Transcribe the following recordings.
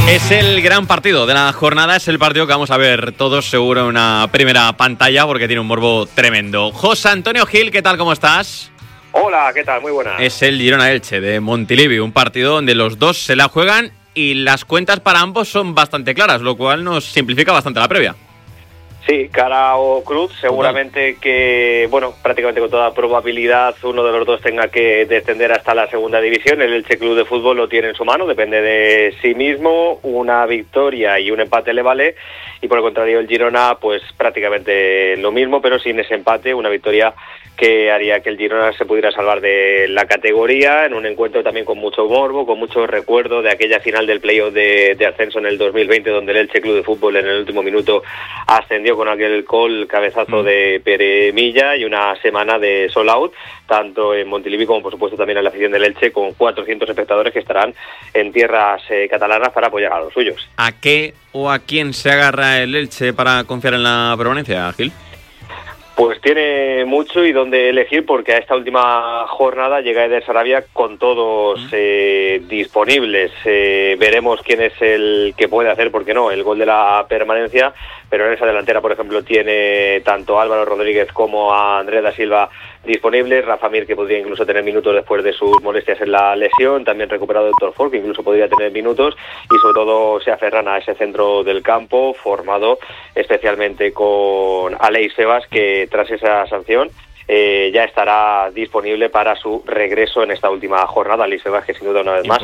Es el gran partido de la jornada, es el partido que vamos a ver todos seguro en una primera pantalla porque tiene un morbo tremendo. José Antonio Gil, ¿qué tal? ¿Cómo estás? Hola, ¿qué tal? Muy buenas. Es el Girona-Elche de Montilivi, un partido donde los dos se la juegan y las cuentas para ambos son bastante claras, lo cual nos simplifica bastante la previa. Sí, cara o cruz, seguramente que, bueno, prácticamente con toda probabilidad uno de los dos tenga que descender hasta la segunda división. El Elche Club de Fútbol lo tiene en su mano, depende de sí mismo, una victoria y un empate le vale, y por el contrario el Girona pues prácticamente lo mismo, pero sin ese empate, una victoria que haría que el Girona se pudiera salvar de la categoría, en un encuentro también con mucho morbo, con mucho recuerdo de aquella final del playoff de ascenso en el 2020, donde el Elche Club de Fútbol en el último minuto ascendió con aquel cabezazo de Pere Milla, y una semana de sold out, tanto en Montilivi como por supuesto también en la afición del Elche, con 400 espectadores que estarán en tierras catalanas para apoyar a los suyos. ¿A qué o a quién se agarra el Elche para confiar en la permanencia, Gil? Pues tiene mucho y donde elegir, porque a esta última jornada llega Eder Sarabia con todos disponibles. Veremos quién es el que puede hacer, porque no, el gol de la permanencia, pero en esa delantera, por ejemplo, tiene tanto a Álvaro Rodríguez como a Andrés da Silva disponibles. Rafa Mir, que podría incluso tener minutos después de sus molestias en la lesión, también recuperado Héctor Ford, que incluso podría tener minutos, y sobre todo se aferran a ese centro del campo, formado especialmente con Aleix Febas, que tras esa sanción ya estará disponible para su regreso en esta última jornada. Aleix Febas, que sin duda una vez más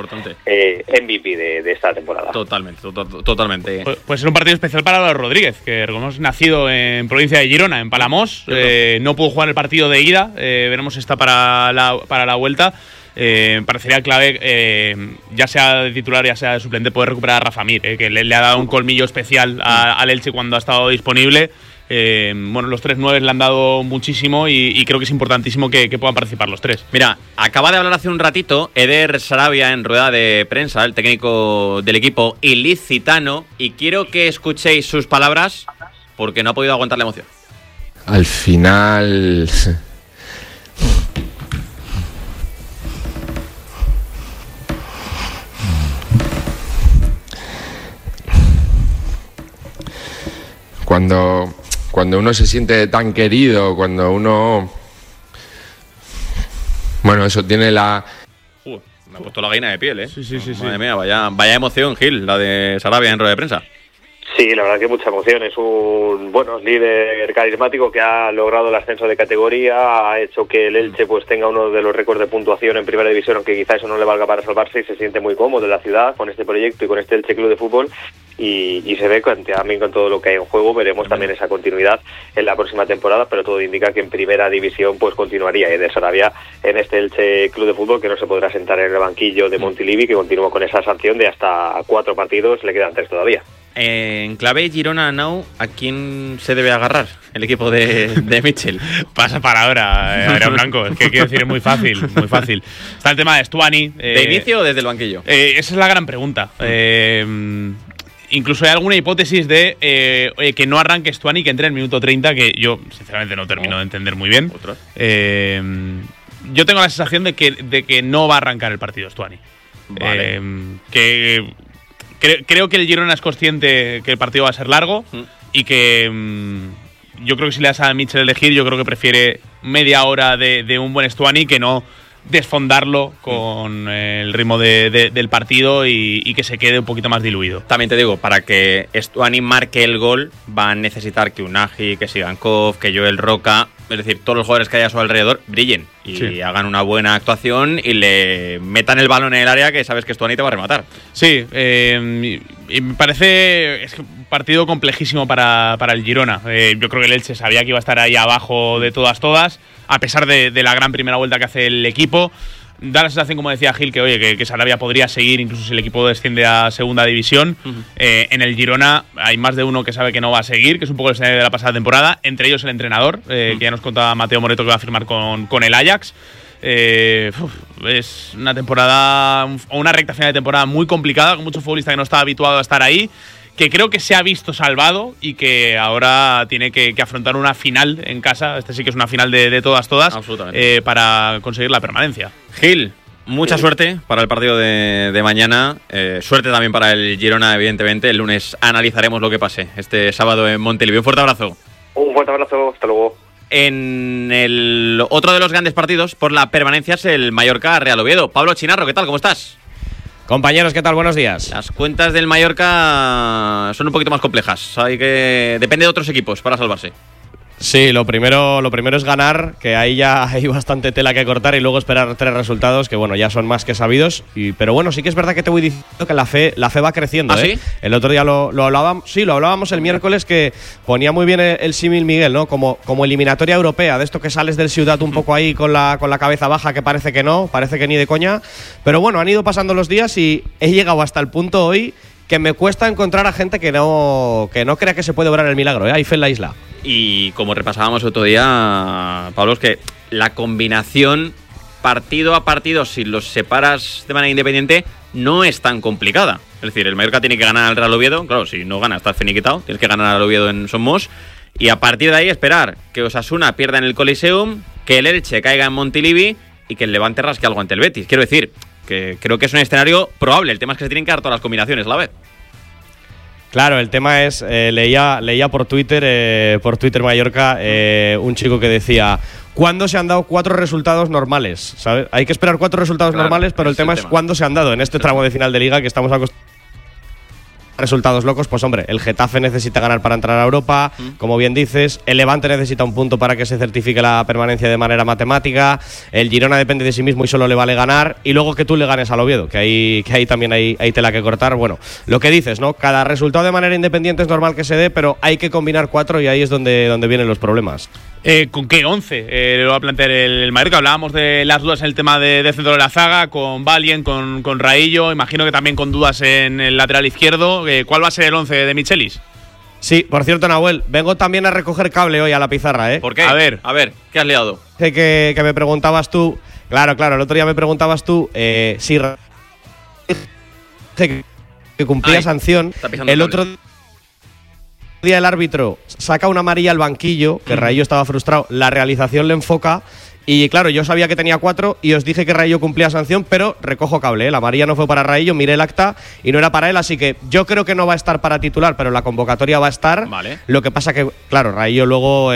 MVP de esta temporada. Totalmente. Pues es un partido especial para Álvaro Rodríguez, que hemos nacido en provincia de Girona, en Palamós. No pudo jugar el partido de ida, veremos si está para la vuelta. Parecería clave, ya sea de titular, ya sea de suplente, poder recuperar a Rafa Mir, que le ha dado un colmillo especial al Elche cuando ha estado disponible. Bueno, los 3 9 le han dado muchísimo y creo que es importantísimo que puedan participar los tres. Mira, acaba de hablar hace un ratito Eder Sarabia en rueda de prensa, el técnico del equipo ilicitano, y quiero que escuchéis sus palabras porque no ha podido aguantar la emoción. Al final... Cuando uno se siente tan querido, cuando uno... Bueno, eso tiene la... Me ha puesto la gallina de piel, ¿eh? Sí. Madre mía, vaya emoción, Gil, la de Sarabia en rueda de prensa. Sí, la verdad que mucha emoción. Es un líder carismático que ha logrado el ascenso de categoría, ha hecho que el Elche pues tenga uno de los récords de puntuación en primera división, aunque quizá eso no le valga para salvarse, y se siente muy cómodo en la ciudad con este proyecto y con este Elche Club de Fútbol, y se ve también con todo lo que hay en juego. Veremos también esa continuidad en la próxima temporada, pero todo indica que en primera división pues continuaría Eder Sarabia en este Elche Club de Fútbol, que no se podrá sentar en el banquillo de Montilivi, que continúa con esa sanción de hasta 4 partidos, le quedan 3 todavía. En clave Girona Now, ¿a quién se debe agarrar el equipo de Mitchell? Pasa para ahora, Adrián Blanco. Es que quiero decir, es muy fácil. Está el tema de Stuani. ¿De inicio o desde el banquillo? Esa es la gran pregunta. Incluso hay alguna hipótesis de que no arranque Stuani, que entre en el minuto 30, que yo sinceramente no termino de entender muy bien. Yo tengo la sensación de que no va a arrancar el partido Stuani. Vale. Creo que el Girona es consciente que el partido va a ser largo y que yo creo que si le das a Mitchell elegir, yo creo que prefiere media hora de un buen Stuani que no desfondarlo con el ritmo del partido y que se quede un poquito más diluido. También te digo, para que Stuani marque el gol va a necesitar que Unagi, que Sigankov, que Joel Roca, es decir, todos los jugadores que hay a su alrededor brillen y hagan una buena actuación y le metan el balón en el área, que sabes que Stuani te va a rematar. Sí, y me parece es un partido complejísimo para el Girona. Yo creo que el Elche sabía que iba a estar ahí abajo de todas, a pesar de la gran primera vuelta que hace el equipo. Da la sensación, como decía Gil, que oye, que Sarabia podría seguir incluso si el equipo desciende a segunda división. En el Girona hay más de uno que sabe que no va a seguir, que es un poco el escenario de la pasada temporada, entre ellos el entrenador, que ya nos contaba Mateo Moreto que va a firmar con el Ajax. Es una temporada, o una recta final de temporada muy complicada, con mucho futbolista que no estaba habituado a estar ahí, que creo que se ha visto salvado y que ahora tiene que afrontar una final en casa. Este sí que es una final de todas, para conseguir la permanencia. Gil, Mucha suerte para el partido de mañana. Suerte también para el Girona, evidentemente. El lunes analizaremos lo que pase este sábado en Montilivi. Un fuerte abrazo. Un fuerte abrazo, hasta luego. En el otro de los grandes partidos por la permanencia es el Mallorca-Real Oviedo. Pablo Chinarro, ¿qué tal? ¿Cómo estás? Compañeros, ¿qué tal? Buenos días. Las cuentas del Mallorca son un poquito más complejas. Depende de otros equipos para salvarse. Sí, lo primero es ganar, que ahí ya hay bastante tela que cortar, y luego esperar 3 resultados que, bueno, ya son más que sabidos. Pero bueno, sí que es verdad que te voy diciendo que la fe va creciendo. ¿Ah, sí? El otro día lo hablábamos, sí, lo hablábamos el miércoles, que ponía muy bien el símil Miguel, ¿no? Como eliminatoria europea, de esto que sales del Ciudad un poco ahí con la cabeza baja, que parece que no, parece que ni de coña. Pero bueno, han ido pasando los días y he llegado hasta el punto hoy que me cuesta encontrar a gente que no crea que se puede obrar el milagro, ¿eh? Hay fe en la isla. Y como repasábamos otro día, Pablo, es que la combinación partido a partido, si los separas de manera independiente, no es tan complicada. Es decir, el Mallorca tiene que ganar al Real Oviedo. Claro, si no gana, estás finiquitado. Tienes que ganar al Oviedo en Somos. Y a partir de ahí esperar que Osasuna pierda en el Coliseum, que el Elche caiga en Montilivi y que el Levante rasque algo ante el Betis. Quiero decir que creo que es un escenario probable. El tema es que se tienen que dar todas las combinaciones a la vez. Claro, el tema es, leía por Twitter Mallorca, un chico que decía: ¿cuándo se han dado 4 resultados normales? ¿Sabes? Hay que esperar 4 resultados normales, pero el tema es cuándo se han dado en este tramo de final de liga, que estamos acostumbrados a resultados locos. Pues hombre, el Getafe necesita ganar para entrar a Europa, como bien dices. El Levante necesita un punto para que se certifique la permanencia de manera matemática. El Girona depende de sí mismo y solo le vale ganar. Y luego que tú le ganes al Oviedo, que ahí también hay tela que cortar. Bueno, lo que dices, ¿no? Cada resultado de manera independiente es normal que se dé, pero hay que combinar 4 y ahí es donde vienen los problemas. ¿Con qué 11 lo va a plantear el Mallorca? Hablábamos de las dudas en el tema de centro de la zaga, con Valien, con Raillo, imagino que también con dudas en el lateral izquierdo. ¿Cuál va a ser el 11 de Michelis? Sí, por cierto, Nahuel, vengo también a recoger cable hoy a la pizarra, ¿eh? ¿Por qué? A ver, ¿qué has liado? Que me preguntabas tú, claro, el otro día me preguntabas tú si que cumplía sanción. El otro día el árbitro saca una amarilla al banquillo, que Raillo estaba frustrado, la realización le enfoca. Y claro, yo sabía que tenía 4 y os dije que Raillo cumplía sanción, pero recojo cable, ¿eh? La amarilla no fue para Raillo, miré el acta y no era para él, así que yo creo que no va a estar para titular, pero la convocatoria va a estar. Vale. Lo que pasa que, claro, Raillo luego,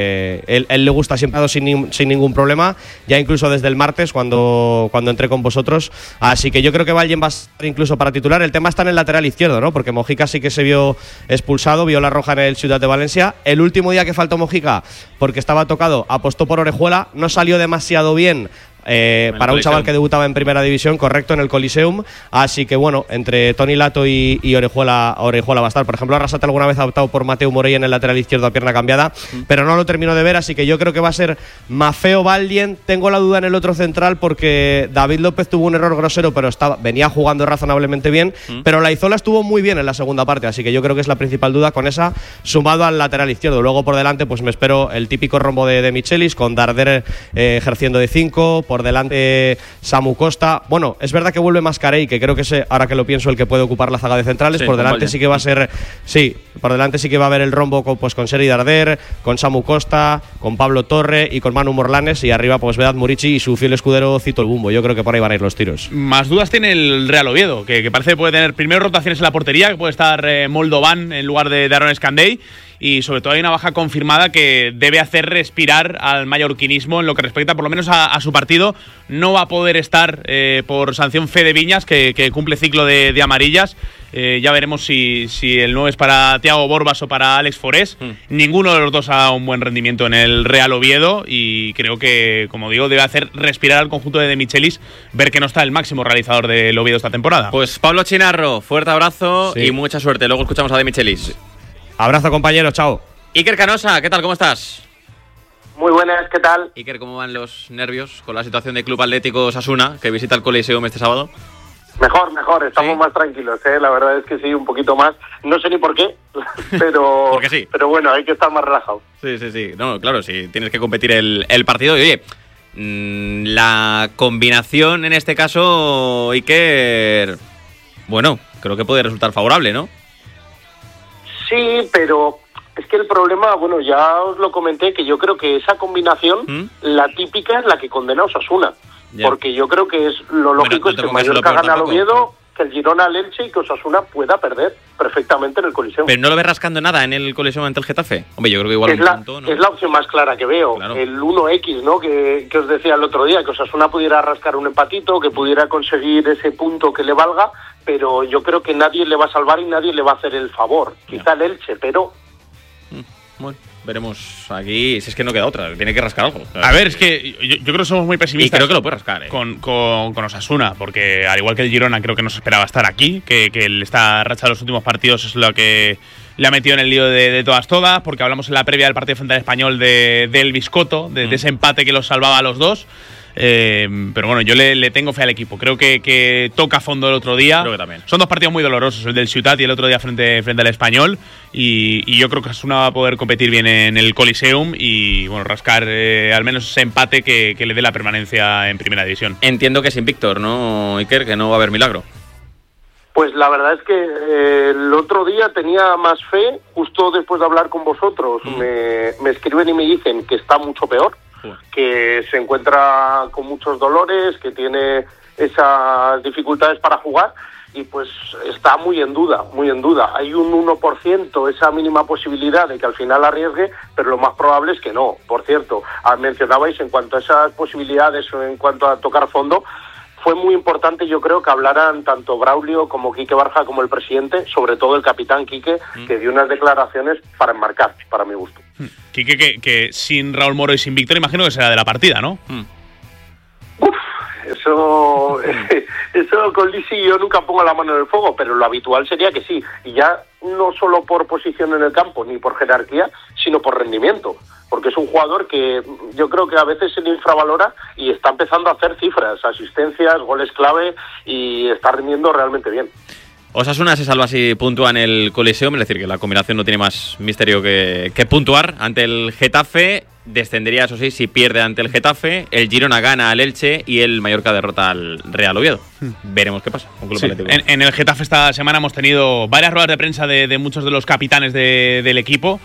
él le gusta siempre sin ningún problema, ya incluso desde el martes cuando entré con vosotros, así que yo creo que Valien va a estar incluso para titular. El tema está en el lateral izquierdo, ¿no? Porque Mojica sí que se vio expulsado, vio la roja en el Ciudad de Valencia. El último día que faltó Mojica, porque estaba tocado, apostó por Orejuela, no salió demasiado bien para un chaval que debutaba en primera división, correcto, en el Coliseum. Así que bueno, entre Toni Lato y Orejuela va a estar. Por ejemplo, Arrasate alguna vez ha optado por Mateu Morey en el lateral izquierdo a pierna cambiada, pero no lo termino de ver, así que yo creo que va a ser Maffeo Valien. Tengo la duda en el otro central porque David López tuvo un error grosero, pero venía jugando razonablemente bien, pero Laizola estuvo muy bien en la segunda parte, así que yo creo que es la principal duda con esa, sumado al lateral izquierdo. Luego por delante pues me espero el típico rombo de Michelis, con Darder ejerciendo de 5, por delante Samu Costa. Bueno, es verdad que vuelve Mascarell, que creo que es, ahora que lo pienso, el que puede ocupar la zaga de centrales. Sí, por delante sí que va a ser, sí, por delante sí que va a haber el rombo con Sergi Darder, con Samu Costa, con Pablo Torre y con Manu Morlanes, y arriba pues Vedat Murici y su fiel escudero Cito el Bumbo. Yo creo que por ahí van a ir los tiros. Más dudas tiene el Real Oviedo, que parece que puede tener primero rotaciones en la portería, que puede estar Moldovan en lugar de Aaron Escandey. Y sobre todo hay una baja confirmada que debe hacer respirar al mallorquinismo en lo que respecta por lo menos a su partido. No va a poder estar por sanción Fede Viñas, que cumple ciclo de amarillas. Ya veremos si el 9 es para Thiago Borbas o para Alex Forés. Ninguno de los dos ha un buen rendimiento en el Real Oviedo y creo que, como digo, debe hacer respirar al conjunto de Michelis, ver que no está el máximo realizador del Oviedo esta temporada. Pues Pablo Chinarro, fuerte abrazo y mucha suerte. Luego escuchamos a De Michelis. Abrazo, compañero, chao. Iker Canosa, ¿qué tal? ¿Cómo estás? Muy buenas, ¿qué tal? Iker, ¿cómo van los nervios con la situación del Club Atlético Osasuna, que visita el Coliseum este sábado? Mejor, estamos más tranquilos, la verdad es que sí, un poquito más. No sé ni por qué, pero porque sí. Pero bueno, hay que estar más relajados. Sí. No, claro, sí, tienes que competir el partido. Y oye, la combinación en este caso, Iker, bueno, creo que puede resultar favorable, ¿no? Sí, pero es que el problema, bueno, ya os lo comenté, que yo creo que esa combinación, la típica, es la que condena a Osasuna. porque yo creo que es lo lógico, es que el Mallorca gana al Oviedo, que el Girona al Elche y que Osasuna pueda perder perfectamente en el Coliseum. ¿Pero no lo ves rascando nada en el Coliseum ante el Getafe? Hombre, yo creo que igual es la opción más clara que veo. Claro. El 1X, ¿no? Que os decía el otro día, que Osasuna pudiera rascar un empatito, que pudiera conseguir ese punto que le valga, pero yo creo que nadie le va a salvar y nadie le va a hacer el favor. Quizá el Elche, pero... Bueno, veremos aquí, si es que no queda otra, tiene que rascar algo. A ver, es que yo creo que somos muy pesimistas. Y creo que lo puede rascar, con Osasuna, porque al igual que el Girona creo que no se esperaba estar aquí, que esta racha de los últimos partidos es lo que le ha metido en el lío de todas, porque hablamos en la previa del partido frente al Español del Biscotto, de ese empate que los salvaba a los dos. Pero bueno, yo le tengo fe al equipo. Creo que toca a fondo el otro día. Creo que también. Son dos partidos muy dolorosos, el del Ciutat y el otro día frente al Español. Y yo creo que Osasuna va a poder competir bien en el Coliseum y bueno, rascar al menos ese empate que le dé la permanencia en Primera División. Entiendo que sin Víctor, ¿no, Iker? Que no va a haber milagro. Pues la verdad es que el otro día tenía más fe, justo después de hablar con vosotros. Me escriben y me dicen que está mucho peor, que se encuentra con muchos dolores, que tiene esas dificultades para jugar y pues está muy en duda. Hay un 1%, esa mínima posibilidad de que al final arriesgue, pero lo más probable es que no. Por cierto, mencionabais en cuanto a esas posibilidades o en cuanto a tocar fondo, fue muy importante, yo creo, que hablaran tanto Braulio como Quique Barja como el presidente, sobre todo el capitán Quique, que dio unas declaraciones para enmarcar, para mi gusto. Quique, que sin Raúl Moro y sin Víctor, imagino que será de la partida, ¿no? Eso con Lisi yo nunca pongo la mano en el fuego, pero lo habitual sería que sí. Y ya no solo por posición en el campo, ni por jerarquía, sino por rendimiento. Porque es un jugador que yo creo que a veces se le infravalora y está empezando a hacer cifras, asistencias, goles clave y está rindiendo realmente bien. Osasuna se salva si puntúa en el Coliseum, es decir, que la combinación no tiene más misterio que puntuar ante el Getafe. Descendería, eso sí, si pierde ante el Getafe. El Girona gana al Elche y el Mallorca derrota al Real Oviedo. Veremos qué pasa. Sí. En el Getafe esta semana hemos tenido varias ruedas de prensa de muchos de los capitanes del equipo.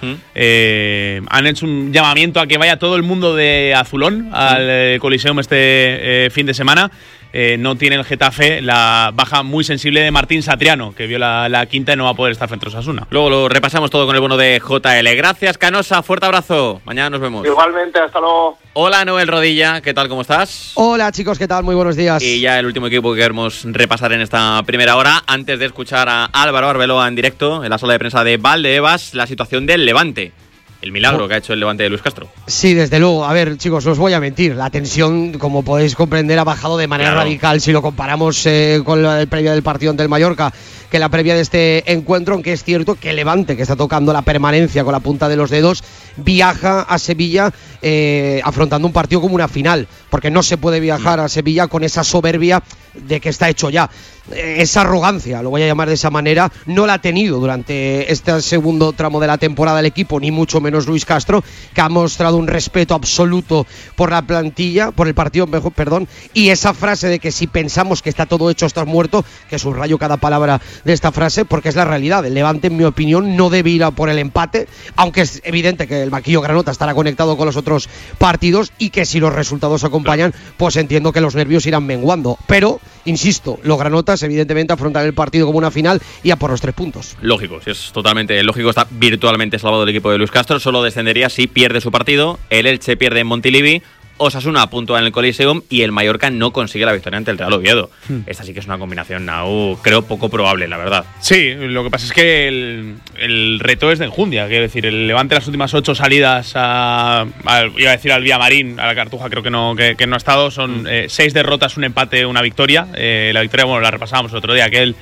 Han hecho un llamamiento a que vaya todo el mundo de azulón al Coliseum este fin de semana. No tiene el Getafe la baja muy sensible de Martín Satriano, que vio la quinta y no va a poder estar frente a Osasuna. Luego lo repasamos todo con el bono de JL. Gracias, Canosa. Fuerte abrazo. Mañana nos vemos. Igualmente, hasta luego. Hola, Noel Rodilla. ¿Qué tal? ¿Cómo estás? Hola, chicos. ¿Qué tal? Muy buenos días. Y ya el último equipo que queremos repasar en esta primera hora, antes de escuchar a Álvaro Arbeloa en directo en la sala de prensa de Valdebebas, la situación del Levante. El milagro que ha hecho el Levante de Luis Castro. Sí, desde luego. A ver, chicos, no os voy a mentir. La tensión, como podéis comprender, ha bajado de manera radical si lo comparamos con la previa del partido ante el Mallorca, que la previa de este encuentro, aunque es cierto que el Levante, que está tocando la permanencia con la punta de los dedos, viaja a Sevilla afrontando un partido como una final, porque no se puede viajar a Sevilla con esa soberbia de que está hecho ya. Esa arrogancia, lo voy a llamar de esa manera, no la ha tenido durante este segundo tramo de la temporada el equipo, ni mucho menos Luis Castro, que ha mostrado un respeto absoluto por la plantilla, por el partido, perdón, y esa frase de que si pensamos que está todo hecho, estás muerto, que subrayo cada palabra de esta frase, porque es la realidad. El Levante, en mi opinión, no debe ir a por el empate, aunque es evidente que el banquillo granota estará conectado con los otros partidos y que si los resultados acompañan, pues entiendo que los nervios irán menguando, pero insisto, los granotas evidentemente afrontan el partido como una final y a por los 3 puntos. Lógico, si es totalmente lógico, está virtualmente salvado el equipo de Luis Castro, solo descendería si pierde su partido, el Elche pierde en Montilivi, Osasuna puntúa en el Coliseum y el Mallorca no consigue la victoria ante el Real Oviedo. Esta sí que es una combinación, creo, poco probable, la verdad. Sí, lo que pasa es que el reto es de enjundia. Quiero decir, el Levante las últimas 8 salidas iba a decir al Villamarín, a la Cartuja creo que no ha estado. Son 6 derrotas, un empate, una victoria. La victoria, bueno, la repasábamos el otro día, aquel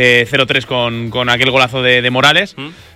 0-3 con aquel golazo de Morales.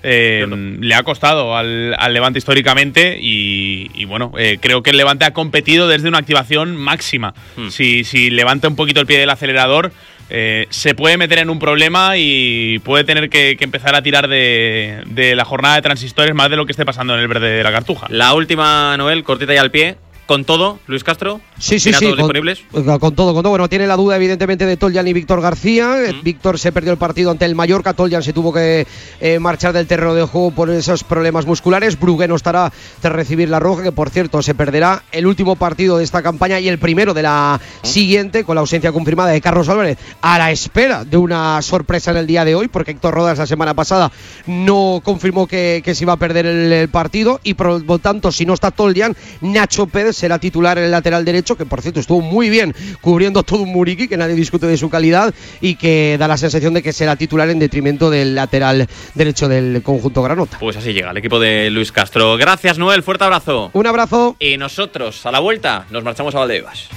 Le ha costado al Levante históricamente y bueno, creo que el Levante ha competido desde una activación máxima. Si levanta un poquito el pie del acelerador, se puede meter en un problema y puede tener que empezar a tirar de la jornada de transistores más de lo que esté pasando en el verde de la Cartuja. La última, Noel, cortita y al pie. con todo, Luis Castro. Sí, ¿Tiene a todos disponibles? Con todo. Bueno, tiene la duda evidentemente de Toljan y Víctor García. Víctor se perdió el partido ante el Mallorca, Toljan se tuvo que marchar del terreno de juego por esos problemas musculares. Brugué no estará tras recibir la roja, que por cierto se perderá el último partido de esta campaña y el primero de la siguiente, con la ausencia confirmada de Carlos Álvarez, a la espera de una sorpresa en el día de hoy, porque Héctor Rodas la semana pasada no confirmó que se iba a perder el partido, y por lo tanto, si no está Toljan, Nacho Pérez será titular en el lateral derecho, que por cierto estuvo muy bien cubriendo todo un Muriqui, que nadie discute de su calidad, y que da la sensación de que será titular en detrimento del lateral derecho del conjunto granota. Pues así llega el equipo de Luis Castro. Gracias, Noel, fuerte abrazo. Un abrazo. Y nosotros, a la vuelta, nos marchamos a Valdebebas.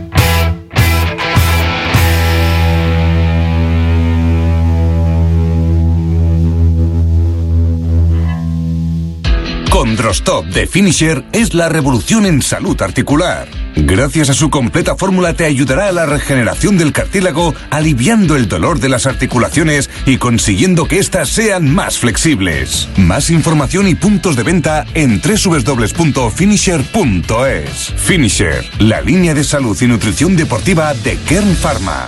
Condrostop de Finisher es la revolución en salud articular. Gracias a su completa fórmula te ayudará a la regeneración del cartílago, aliviando el dolor de las articulaciones y consiguiendo que éstas sean más flexibles. Más información y puntos de venta en www.finisher.es. Finisher, la línea de salud y nutrición deportiva de Kern Pharma.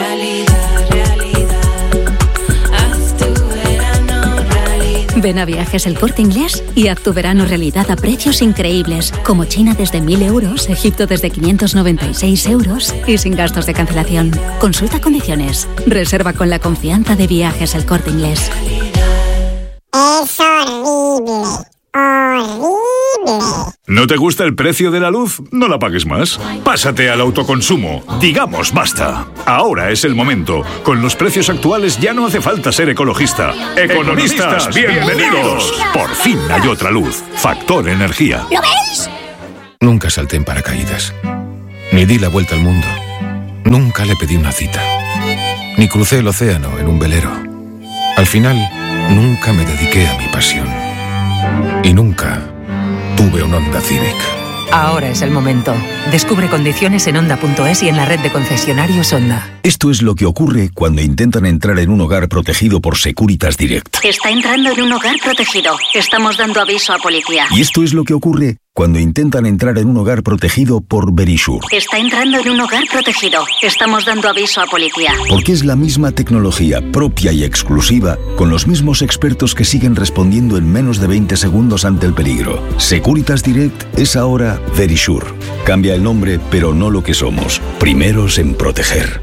Ven a Viajes El Corte Inglés y haz tu verano realidad a precios increíbles, como China desde 1.000 euros, Egipto desde 596 euros y sin gastos de cancelación. Consulta condiciones. Reserva con la confianza de Viajes El Corte Inglés. Es horrible. Horrible. ¿No te gusta el precio de la luz? No la pagues más. Pásate al autoconsumo. Digamos basta. Ahora es el momento. Con los precios actuales ya no hace falta ser ecologista. Economistas, bienvenidos. Por fin hay otra luz. Factor Energía. ¿Lo veis? Nunca salté en paracaídas. Ni di la vuelta al mundo. Nunca le pedí una cita. Ni crucé el océano en un velero. Al final, nunca me dediqué a mi pasión. Y nunca tuve un Honda Civic. Ahora es el momento. Descubre condiciones en Honda.es y en la red de concesionarios Honda. Esto es lo que ocurre cuando intentan entrar en un hogar protegido por Securitas Direct. Está entrando en un hogar protegido. Estamos dando aviso a policía. Y esto es lo que ocurre cuando intentan entrar en un hogar protegido por Verisure. Está entrando en un hogar protegido. Estamos dando aviso a policía. Porque es la misma tecnología propia y exclusiva, con los mismos expertos que siguen respondiendo en menos de 20 segundos ante el peligro. Securitas Direct es ahora Verisure. Cambia el nombre, pero no lo que somos. Primeros en proteger.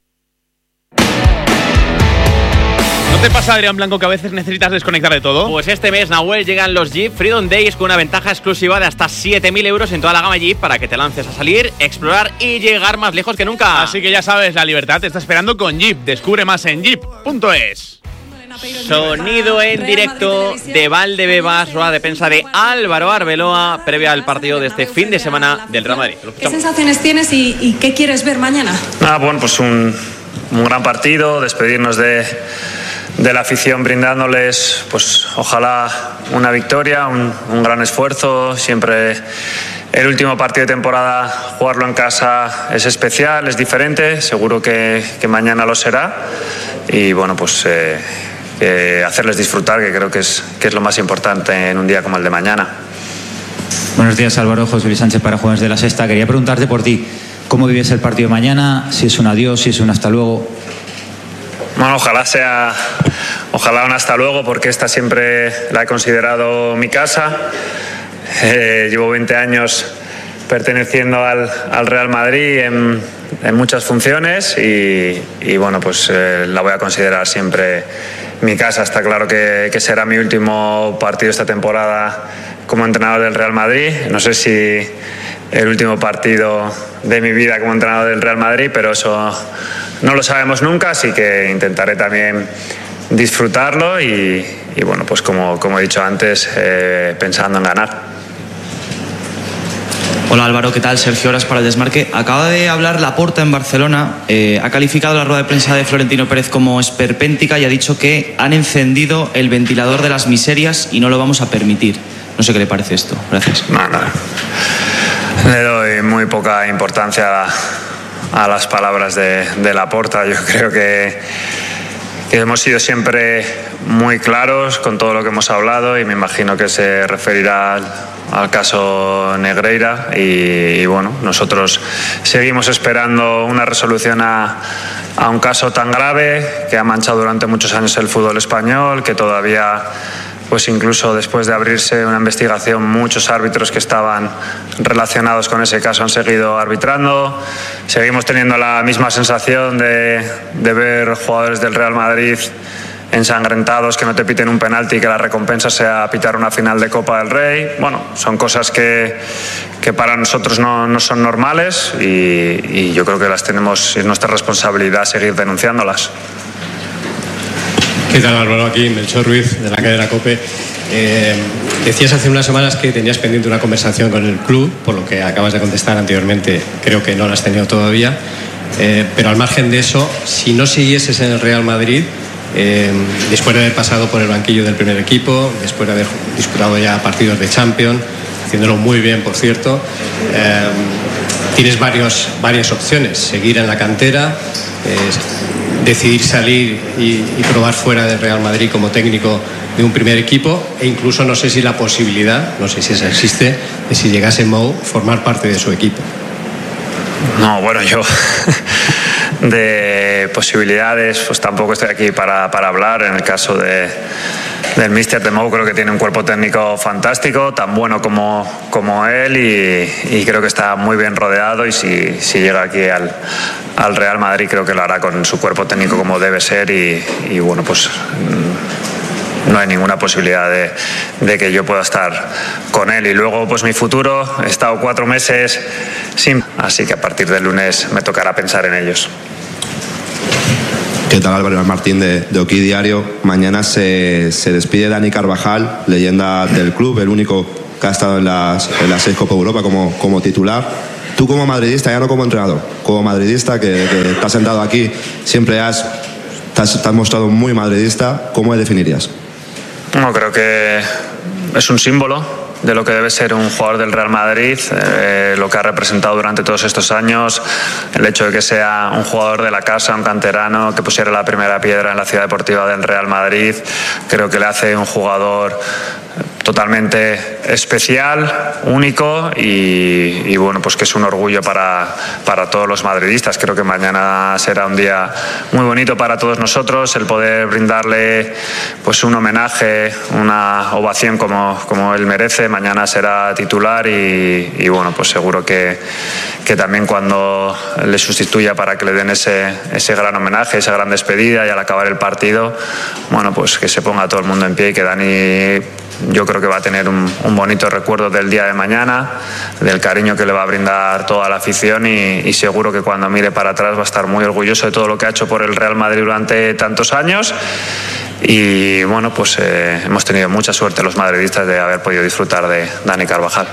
¿No te pasa, Adrián Blanco, que a veces necesitas desconectar de todo? Pues este mes, Nahuel, llegan los Jeep Freedom Days con una ventaja exclusiva de hasta 7.000 euros en toda la gama Jeep para que te lances a salir, explorar y llegar más lejos que nunca. Así que ya sabes, la libertad te está esperando con Jeep. Descubre más en jeep.es. Sonido en directo de Valdebebas, rueda de prensa de Álvaro Arbeloa previa al partido de este fin de semana del Real Madrid. ¿Qué sensaciones tienes y qué quieres ver mañana? Bueno, pues un gran partido, despedirnos de la afición brindándoles, pues ojalá una victoria, un gran esfuerzo. Siempre el último partido de temporada, jugarlo en casa es especial, es diferente, seguro que mañana lo será. Y bueno, pues hacerles disfrutar, que creo que es lo más importante en un día como el de mañana. Buenos días, Álvaro. José Luis Sánchez para Jugadores de la Sexta. Quería preguntarte por ti, ¿cómo vives el partido de mañana? Si es un adiós, si es un hasta luego. Bueno, ojalá un hasta luego, porque esta siempre la he considerado mi casa. Llevo 20 años perteneciendo al Real Madrid en muchas funciones y bueno, pues la voy a considerar siempre mi casa. Está claro que será mi último partido esta temporada como entrenador del Real Madrid. No sé si el último partido de mi vida como entrenador del Real Madrid, pero eso no lo sabemos nunca, así que intentaré también disfrutarlo y bueno, pues como he dicho antes, pensando en ganar. Hola Álvaro, ¿qué tal? Sergio Horas para el Desmarque. Acaba de hablar Laporta en Barcelona, ha calificado la rueda de prensa de Florentino Pérez como esperpéntica y ha dicho que han encendido el ventilador de las miserias y no lo vamos a permitir. No sé qué le parece esto. Gracias. Nada. Le doy muy poca importancia a las palabras de Laporta. Yo creo que hemos sido siempre muy claros con todo lo que hemos hablado y me imagino que se referirá al caso Negreira y bueno, nosotros seguimos esperando una resolución a un caso tan grave que ha manchado durante muchos años el fútbol español, que todavía, pues incluso después de abrirse una investigación, muchos árbitros que estaban relacionados con ese caso han seguido arbitrando. Seguimos teniendo la misma sensación de ver jugadores del Real Madrid ensangrentados, que no te piten un penalti y que la recompensa sea pitar una final de Copa del Rey. Bueno, son cosas que para nosotros no son normales y yo creo que las tenemos, es nuestra responsabilidad seguir denunciándolas. ¿Qué tal, Álvaro? Aquí Melchor Ruiz, de la cadena COPE. Decías hace unas semanas que tenías pendiente una conversación con el club, por lo que acabas de contestar anteriormente, creo que no la has tenido todavía. Pero al margen de eso, si no siguieses en el Real Madrid, después de haber pasado por el banquillo del primer equipo, después de haber disputado ya partidos de Champions, haciéndolo muy bien, por cierto, tienes varias opciones: seguir en la cantera, decidir salir y probar fuera del Real Madrid como técnico de un primer equipo, e incluso no sé si la posibilidad, no sé si esa existe, de, si llegase Mou, formar parte de su equipo. No, bueno, yo de posibilidades pues tampoco estoy aquí para hablar. En el caso del míster de Mou, creo que tiene un cuerpo técnico fantástico, tan bueno como él, y creo que está muy bien rodeado, y si llega aquí al Real Madrid creo que lo hará con su cuerpo técnico como debe ser, y bueno, pues no hay ninguna posibilidad de que yo pueda estar con él. Y luego pues mi futuro, he estado 4 meses sin, así que a partir del lunes me tocará pensar en ellos. ¿Qué tal, Álvaro? Martín de Oquí Diario. Mañana se despide Dani Carvajal, leyenda del club, el único que ha estado en las 6 Copa Europa como titular. Tú como madridista, ya no como entrenador, como madridista que te has sentado aquí, siempre te has mostrado muy madridista, ¿cómo le definirías? No, creo que es un símbolo de lo que debe ser un jugador del Real Madrid, lo que ha representado durante todos estos años, el hecho de que sea un jugador de la casa, un canterano, que pusiera la primera piedra en la ciudad deportiva del Real Madrid, creo que le hace un jugador totalmente especial, único, y bueno, pues que es un orgullo para todos los madridistas. Creo que mañana será un día muy bonito para todos nosotros, el poder brindarle pues un homenaje, una ovación como él merece. Mañana será titular y bueno, pues seguro que también cuando le sustituya para que le den ese gran homenaje, esa gran despedida, y al acabar el partido, bueno, pues que se ponga todo el mundo en pie, y que Dani, yo creo que va a tener un bonito recuerdo del día de mañana, del cariño que le va a brindar toda la afición, y seguro que cuando mire para atrás va a estar muy orgulloso de todo lo que ha hecho por el Real Madrid durante tantos años. Y bueno, pues hemos tenido mucha suerte los madridistas de haber podido disfrutar de Dani Carvajal.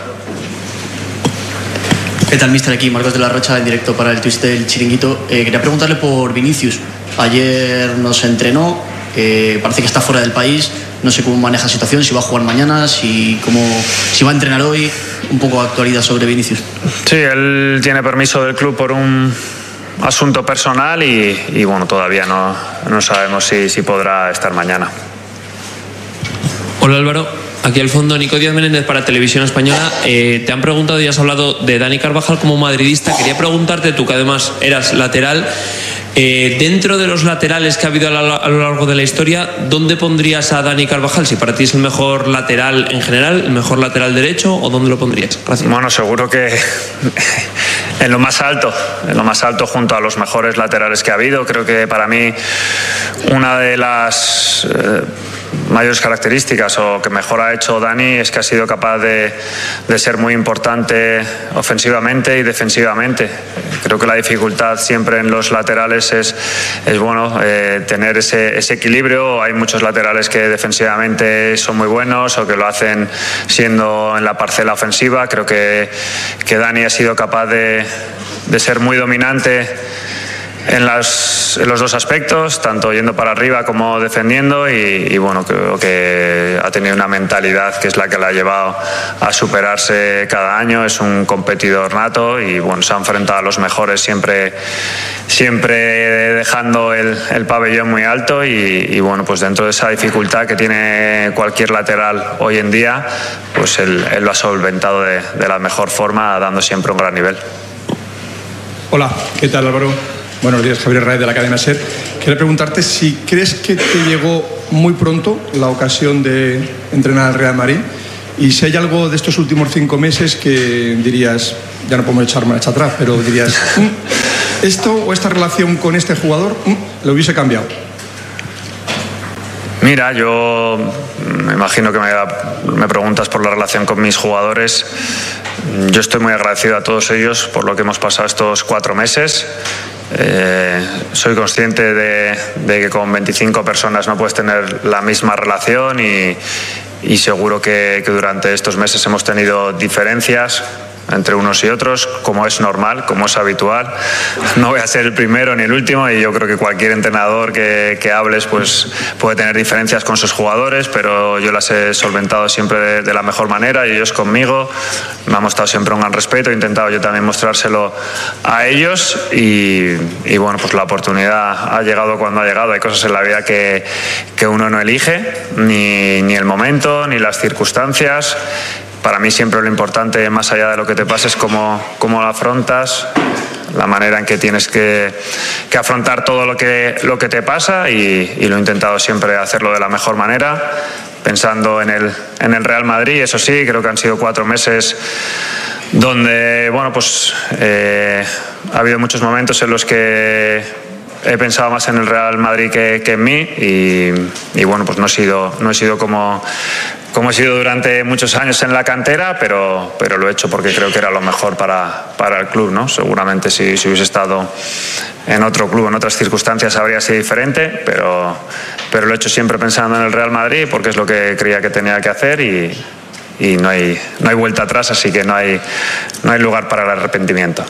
¿Qué tal, mister? Aquí Marcos de la Rocha, en directo para el Twist del Chiringuito. Quería preguntarle por Vinicius. Ayer nos entrenó, parece que está fuera del país. No sé cómo maneja la situación, si va a jugar mañana, si va a entrenar hoy. Un poco de actualidad sobre Vinicius. Sí, él tiene permiso del club por un asunto personal y bueno, todavía no sabemos si podrá estar mañana. Hola, Álvaro. Aquí al fondo Nico Díaz Menéndez para Televisión Española. Te han preguntado y has hablado de Dani Carvajal como madridista. Quería preguntarte, tú que además eras lateral, dentro de los laterales que ha habido a lo largo de la historia, ¿dónde pondrías a Dani Carvajal? Si para ti es el mejor lateral en general, el mejor lateral derecho, ¿o dónde lo pondrías? Gracias. Bueno, seguro que en lo más alto junto a los mejores laterales que ha habido. Creo que para mí una de las mayores características o que mejor ha hecho Dani es que ha sido capaz de ser muy importante ofensivamente y defensivamente. Creo que la dificultad siempre en los laterales es bueno, tener ese equilibrio. Hay muchos laterales que defensivamente son muy buenos o que lo hacen siendo en la parcela ofensiva. Creo que Dani ha sido capaz de ser muy dominante en los dos aspectos, tanto yendo para arriba como defendiendo, y bueno, creo que ha tenido una mentalidad que es la que le ha llevado a superarse cada año. Es un competidor nato y bueno, se ha enfrentado a los mejores siempre dejando el pabellón muy alto, y bueno, pues dentro de esa dificultad que tiene cualquier lateral hoy en día, pues él lo ha solventado de la mejor forma, dando siempre un gran nivel. Hola, ¿qué tal, Álvaro? Buenos días, Javier Raez de la cadena SER. Quería preguntarte si crees que te llegó muy pronto la ocasión de entrenar al Real Madrid, y si hay algo de estos últimos 5 meses que dirías, ya no podemos echar marcha atrás, pero dirías, esto o esta relación con este jugador lo hubiese cambiado. Mira, yo me imagino que me preguntas por la relación con mis jugadores. Yo estoy muy agradecido a todos ellos por lo que hemos pasado estos 4 meses. Soy consciente de que con 25 personas no puedes tener la misma relación, y seguro que durante estos meses hemos tenido diferencias entre unos y otros, como es normal, como es habitual. No voy a ser el primero ni el último, y yo creo que cualquier entrenador que hables pues puede tener diferencias con sus jugadores, pero yo las he solventado siempre de la mejor manera, y ellos conmigo me han mostrado siempre un gran respeto. He intentado yo también mostrárselo a ellos, y bueno, pues la oportunidad ha llegado cuando ha llegado. Hay cosas en la vida que uno no elige, ni el momento ni las circunstancias. Para mí siempre lo importante, más allá de lo que te pasa, es cómo lo afrontas, la manera en que tienes que afrontar todo lo que te pasa, y lo he intentado siempre hacerlo de la mejor manera, pensando en el Real Madrid. Eso sí, creo que han sido 4 meses donde, bueno, pues ha habido muchos momentos en los que he pensado más en el Real Madrid que en mí, y bueno, pues no he sido como he sido durante muchos años en la cantera, pero lo he hecho porque creo que era lo mejor para el club, ¿no? Seguramente si hubiese estado en otro club, en otras circunstancias, habría sido diferente, pero lo he hecho siempre pensando en el Real Madrid, porque es lo que creía que tenía que hacer, y no hay vuelta atrás, así que no hay lugar para el arrepentimiento.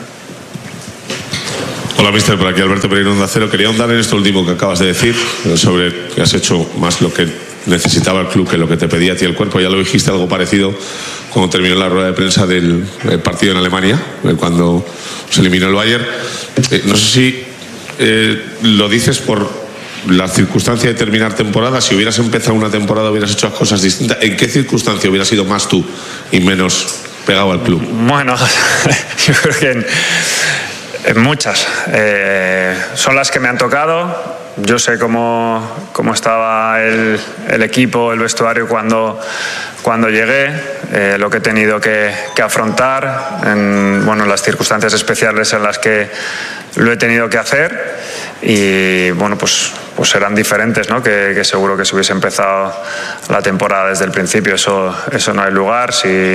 Hola, mister, por aquí Alberto Pereira, Onda Cero. Quería ahondar en esto último que acabas de decir, sobre que has hecho más lo que necesitaba el club que lo que te pedía a ti el cuerpo. Ya lo dijiste algo parecido cuando terminó la rueda de prensa del partido en Alemania, cuando se eliminó el Bayern. No sé si lo dices por la circunstancia de terminar temporada. Si hubieras empezado una temporada, hubieras hecho las cosas distintas. ¿En qué circunstancia hubieras sido más tú y menos pegado al club? Bueno, yo creo que en muchas. Son las que me han tocado. Yo sé cómo estaba el equipo, el vestuario cuando llegué, lo que he tenido que afrontar en las circunstancias especiales en las que lo he tenido que hacer, y bueno, pues serán diferentes, ¿no? Que seguro que si hubiese empezado la temporada desde el principio, eso no hay lugar.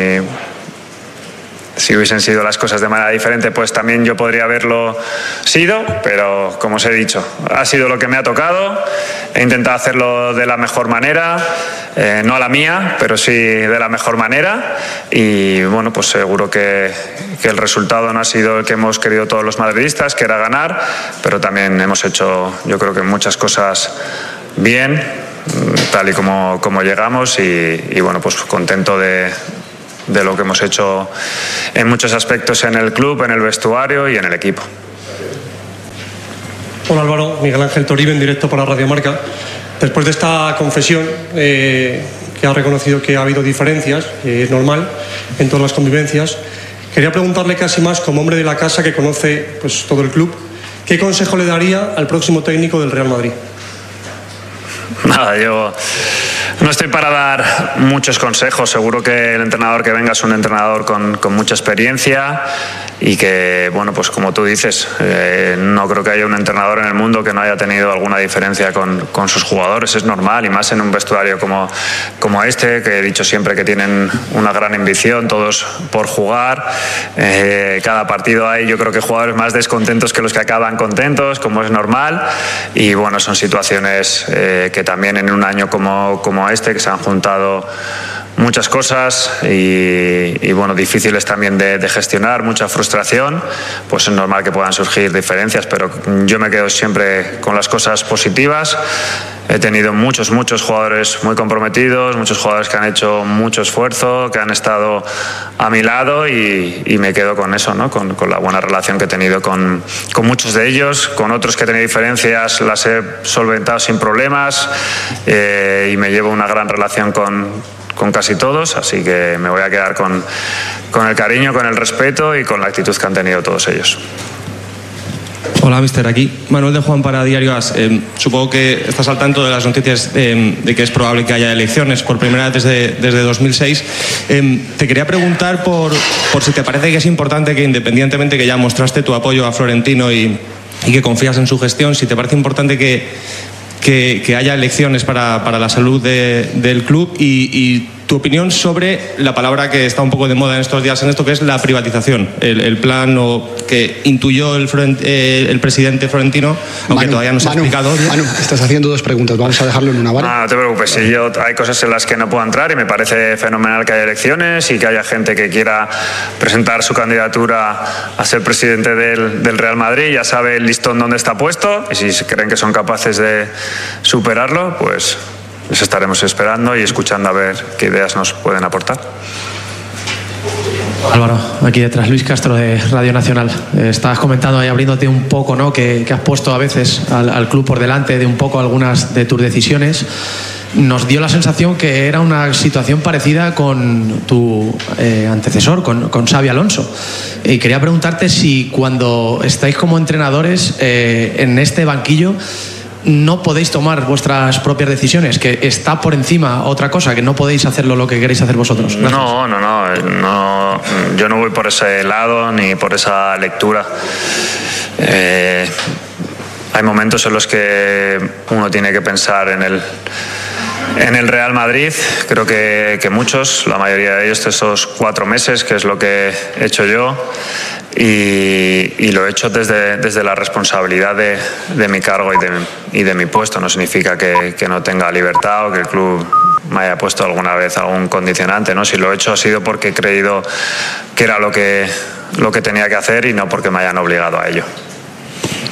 Si hubiesen sido las cosas de manera diferente, pues también yo podría haberlo sido, pero como os he dicho, ha sido lo que me ha tocado. He intentado hacerlo de la mejor manera, no a la mía, pero sí de la mejor manera, y bueno, pues seguro que el resultado no ha sido el que hemos querido todos los madridistas, que era ganar, pero también hemos hecho, yo creo que muchas cosas bien, tal y como llegamos, y bueno, pues contento de lo que hemos hecho en muchos aspectos en el club, en el vestuario y en el equipo. Hola Álvaro, Miguel Ángel Toribe en directo para Radio Marca. Después de esta confesión, que ha reconocido que ha habido diferencias, es normal en todas las convivencias, quería preguntarle casi más como hombre de la casa que conoce pues todo el club, ¿qué consejo le daría al próximo técnico del Real Madrid? Nada, yo no estoy para dar muchos consejos. Seguro que el entrenador que venga es un entrenador con mucha experiencia, y que, bueno, pues como tú dices, no creo que haya un entrenador en el mundo que no haya tenido alguna diferencia con sus jugadores. Es normal, y más en un vestuario como este, que he dicho siempre que tienen una gran ambición, todos por jugar. Cada partido hay, yo creo que jugadores más descontentos que los que acaban contentos, como es normal, y bueno, son situaciones que también en un año como este, que se han juntado muchas cosas y bueno, difíciles también de gestionar, mucha frustración, pues es normal que puedan surgir diferencias, pero yo me quedo siempre con las cosas positivas. He tenido muchos jugadores muy comprometidos, muchos jugadores que han hecho mucho esfuerzo, que han estado a mi lado y me quedo con eso, ¿no? Con la buena relación que he tenido con muchos de ellos, con otros que he tenido diferencias, las he solventado sin problemas y me llevo una gran relación con casi todos, así que me voy a quedar con el cariño, con el respeto y con la actitud que han tenido todos ellos. Hola, mister. Aquí Manuel de Juan para Diario As. Supongo que estás al tanto de las noticias de que es probable que haya elecciones por primera vez desde 2006. Te quería preguntar por si te parece que es importante que, independientemente que ya mostraste tu apoyo a Florentino y que confías en su gestión, si te parece importante que haya elecciones para la salud del club y tu opinión sobre la palabra que está un poco de moda en estos días en esto, que es la privatización, el plan que intuyó el presidente Florentino, aunque todavía no se ha explicado. Manu, estás haciendo dos preguntas, vamos a dejarlo en una, ¿vale? No te preocupes, si hay cosas en las que no puedo entrar y me parece fenomenal que haya elecciones y que haya gente que quiera presentar su candidatura a ser presidente del Real Madrid, ya sabe el listón dónde está puesto y si creen que son capaces de superarlo, pues les estaremos esperando y escuchando a ver qué ideas nos pueden aportar. Álvaro, aquí detrás, Luis Castro de Radio Nacional. Estabas comentando ahí, abriéndote un poco, ¿no? Que has puesto a veces al club por delante de un poco algunas de tus decisiones. Nos dio la sensación que era una situación parecida con tu antecesor, con Xabi Alonso. Y quería preguntarte si cuando estáis como entrenadores en este banquillo no podéis tomar vuestras propias decisiones, que está por encima otra cosa, que no podéis hacerlo lo que queréis hacer vosotros. No, yo no voy por ese lado ni por esa lectura. Hay momentos en los que uno tiene que pensar en el Real Madrid. Creo que muchos, la mayoría de ellos, estos 4 meses, que es lo que he hecho yo, y lo he hecho desde la responsabilidad de mi cargo y de mi puesto. No significa que no tenga libertad o que el club me haya puesto alguna vez algún condicionante, ¿no? Si lo he hecho ha sido porque he creído que era lo que tenía que hacer y no porque me hayan obligado a ello.